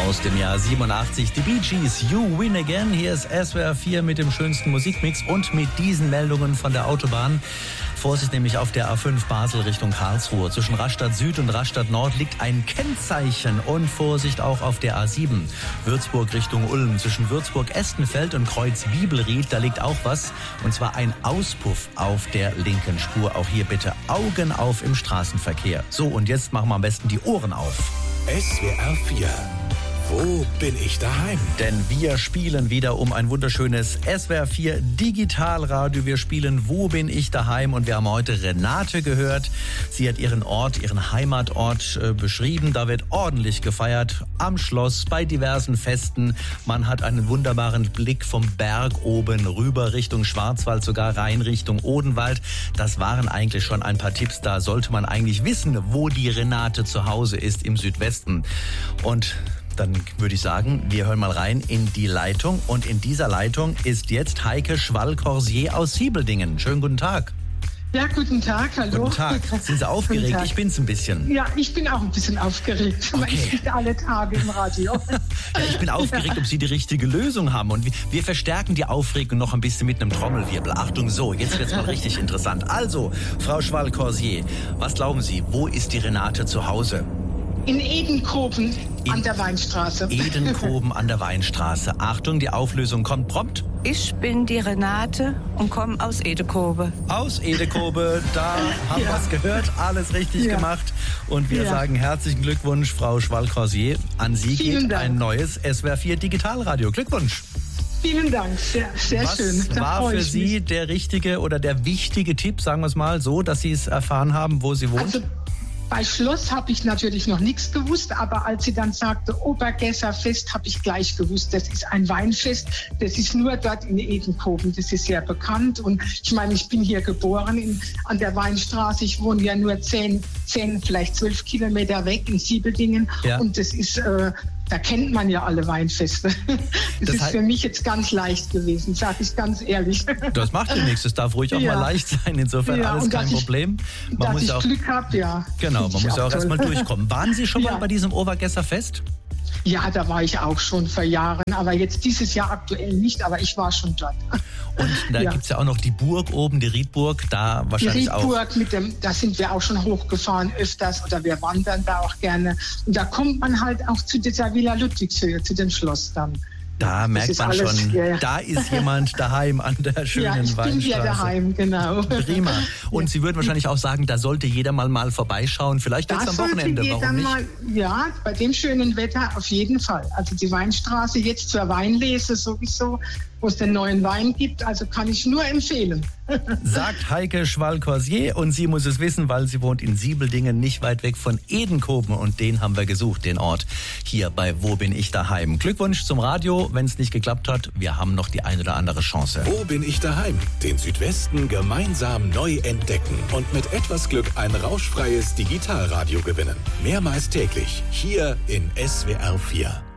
aus dem Jahr 87. Die Bee Gees, You Win Again. Hier ist SWR 4 mit dem schönsten Musikmix und mit diesen Meldungen von der Autobahn. Vorsicht nämlich auf der A5 Basel Richtung Karlsruhe. Zwischen Rastatt Süd und Rastatt Nord liegt ein Kennzeichen. Und Vorsicht auch auf der A7 Würzburg Richtung Ulm. Zwischen Würzburg-Estenfeld und Kreuz Bibelried, da liegt auch was. Und zwar ein Auspuff auf der linken Spur. Auch hier bitte Augen auf im Straßenverkehr. So, und jetzt machen wir am besten die Ohren auf. SWR 4. Wo bin ich daheim? Denn wir spielen wieder um ein wunderschönes SWR 4 Digitalradio. Wir spielen Wo bin ich daheim? Und wir haben heute Renate gehört. Sie hat ihren Ort, ihren Heimatort beschrieben. Da wird ordentlich gefeiert am Schloss, bei diversen Festen. Man hat einen wunderbaren Blick vom Berg oben rüber Richtung Schwarzwald, sogar rein Richtung Odenwald. Das waren eigentlich schon ein paar Tipps. Da sollte man eigentlich wissen, wo die Renate zu Hause ist im Südwesten. Und dann würde ich sagen, wir hören mal rein in die Leitung. Und in dieser Leitung ist jetzt Heike Schwall-Corsier aus Siebeldingen. Schönen guten Tag. Ja, guten Tag, hallo. Guten Tag. Sind Sie aufgeregt? Ich bin's ein bisschen. Ja, ich bin auch ein bisschen aufgeregt. Aber ich sitze alle Tage im Radio. Ja, ich bin aufgeregt, ob Sie die richtige Lösung haben. Und wir verstärken die Aufregung noch ein bisschen mit einem Trommelwirbel. Achtung, so, jetzt wird's mal richtig interessant. Also, Frau Schwall-Corsier, was glauben Sie, wo ist die Renate zu Hause? In Edenkoben an der Weinstraße. Edenkoben an der Weinstraße. Achtung, die Auflösung kommt prompt. Ich bin die Renate und komme aus Edekobe. Aus Edekobe, da haben wir es gehört, alles richtig gemacht. Und wir sagen herzlichen Glückwunsch, Frau Schwall-Corsier. An Sie geht ein neues SWR 4 Digitalradio. Glückwunsch. Vielen Dank, sehr schön. Was war für Sie der richtige oder der wichtige Tipp, sagen wir es mal so, dass Sie es erfahren haben, wo Sie wohnt? Also, bei Schloss habe ich natürlich noch nichts gewusst, aber als sie dann sagte Obergesserfest, habe ich gleich gewusst, das ist ein Weinfest. Das ist nur dort in Edenkoben, das ist sehr bekannt. Und ich meine, ich bin hier geboren an der Weinstraße. Ich wohne ja nur 10, vielleicht 12 Kilometer weg in Siebeldingen. Ja. Und das ist... Da kennt man ja alle Weinfeste. Das ist für mich jetzt ganz leicht gewesen, sage ich ganz ehrlich. Das macht ja nichts, es darf ruhig auch mal leicht sein, insofern alles kein Problem. Man muss auch Glück habe, ja. Genau, man muss ja auch erstmal durchkommen. Waren Sie schon mal bei diesem Obergesserfest? Ja, da war ich auch schon vor Jahren, aber jetzt dieses Jahr aktuell nicht, aber ich war schon dort. Und da gibt's ja auch noch die Burg oben, die Riedburg, da wahrscheinlich auch. Die Riedburg, da sind wir auch schon hochgefahren öfters oder wir wandern da auch gerne. Und da kommt man halt auch zu dieser Villa Ludwigshöhe, zu dem Schloss dann. Da merkt man alles, schon, da ist jemand daheim an der schönen Weinstraße. Ja, ich bin hier daheim, genau. Prima. Und Sie würden wahrscheinlich auch sagen, da sollte jeder mal vorbeischauen. Vielleicht jetzt am Wochenende, warum nicht? Ja, bei dem schönen Wetter auf jeden Fall. Also die Weinstraße jetzt zur Weinlese sowieso, wo es den neuen Wein gibt. Also kann ich nur empfehlen. Sagt Heike Schwall-Corsier und sie muss es wissen, weil sie wohnt in Siebeldingen, nicht weit weg von Edenkoben. Und den haben wir gesucht, den Ort hier bei Wo bin ich daheim. Glückwunsch zum Radio, wenn es nicht geklappt hat. Wir haben noch die eine oder andere Chance. Wo bin ich daheim? Den Südwesten gemeinsam neu entdecken und mit etwas Glück ein rauschfreies Digitalradio gewinnen. Mehrmals täglich hier in SWR 4.